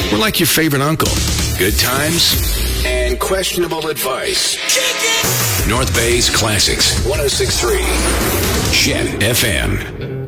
We're like your favorite uncle. Good times and questionable advice. North Bay's Classics, 106.3 Shed FM.